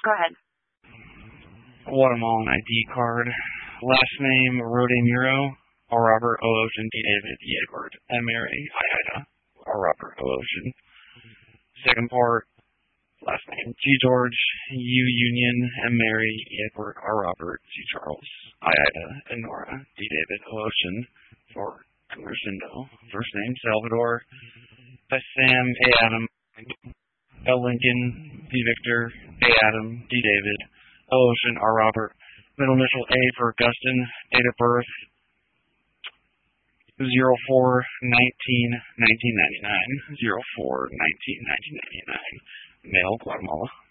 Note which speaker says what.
Speaker 1: Go ahead.
Speaker 2: Guatemalan ID card. Last name, Rode Muro, R. Robert, O. Ocean, D. David, E. Edward, M. Mary, I. Ida, R. Robert, O. Ocean. Second part, last name, G. George, U. Union, M. Mary, E. Edward, R. Robert, C. Charles, I. Ida, and Nora, D. David, O. Ocean, for Crescendo. First name, Salvador, S. Sam, A. Adam, L. Lincoln, D. Victor, A. Adam, D. David, O. Ocean, R. Robert. Middle initial A for Augustin. Date of birth 04/19/1999. 04/19/1999. Male, Guatemala.